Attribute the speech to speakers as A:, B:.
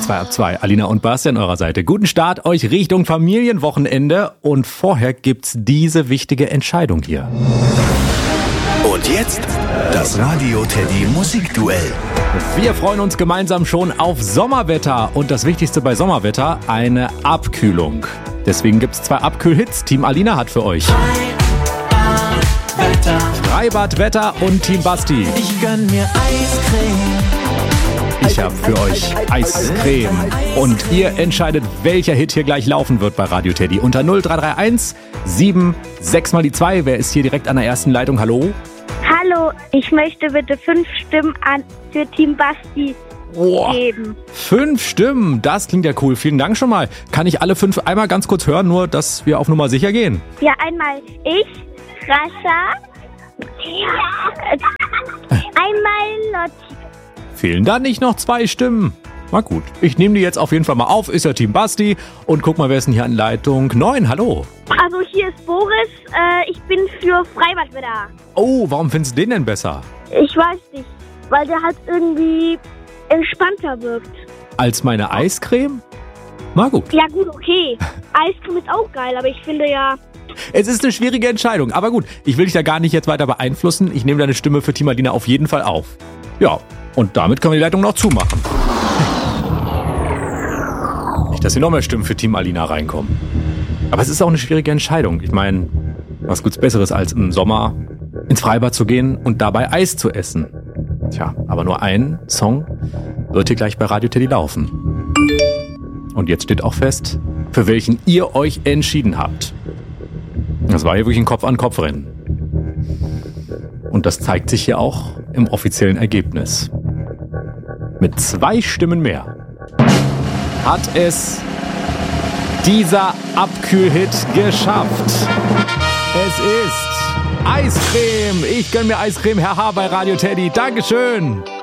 A: 2 ab 2. Alina und Basti an eurer Seite. Guten Start euch Richtung Familienwochenende. Und vorher gibt's diese wichtige Entscheidung hier.
B: Und jetzt das Radio Teddy Musikduell.
A: Wir freuen uns gemeinsam schon auf Sommerwetter. Und das Wichtigste bei Sommerwetter, eine Abkühlung. Deswegen gibt's 2 Abkühlhits. Team Alina hat für euch Freibadwetter und Team Basti.
C: Ich gönn mir Eiscreme.
A: Ich habe für euch Eiscreme. Und ihr entscheidet, welcher Hit hier gleich laufen wird bei Radio Teddy. Unter 0331 76 mal die 2. Wer ist hier direkt an der ersten Leitung? Hallo?
D: Hallo, ich möchte bitte 5 Stimmen für Team Basti geben.
A: 5 Stimmen, das klingt ja cool. Vielen Dank schon mal. Kann ich alle 5 einmal ganz kurz hören, nur dass wir auf Nummer sicher gehen?
D: Ja, einmal ich, Rascha, einmal Lotti.
A: Fehlen da nicht noch 2 Stimmen? Na gut, ich nehme die jetzt auf jeden Fall mal auf. Ist ja Team Basti. Und guck mal, wer ist denn hier an Leitung 9? Hallo.
D: Also hier ist Boris, ich bin für Freibadwetter.
A: Oh, warum findest du den denn besser?
D: Ich weiß nicht, weil der halt irgendwie entspannter wirkt.
A: Als meine Eiscreme? Na gut.
D: Ja gut, okay. Eiscreme ist auch geil, aber ich finde ja...
A: Es ist eine schwierige Entscheidung, aber gut, ich will dich da gar nicht jetzt weiter beeinflussen. Ich nehme deine Stimme für Team Alina auf jeden Fall auf. Ja, und damit können wir die Leitung noch zumachen. Nicht, dass hier noch mehr Stimmen für Team Alina reinkommen. Aber es ist auch eine schwierige Entscheidung. Ich meine, was gibt's Besseres als im Sommer ins Freibad zu gehen und dabei Eis zu essen? Tja, aber nur ein Song wird hier gleich bei Radio Teddy laufen. Und jetzt steht auch fest, für welchen ihr euch entschieden habt. Das war hier wirklich ein Kopf-an-Kopf-Rennen. Und das zeigt sich hier auch im offiziellen Ergebnis. Mit 2 Stimmen mehr hat es dieser Abkühlhit geschafft. Es ist Eiscreme. Ich gönn mir Eiscreme, Herr H. bei Radio Teddy. Dankeschön.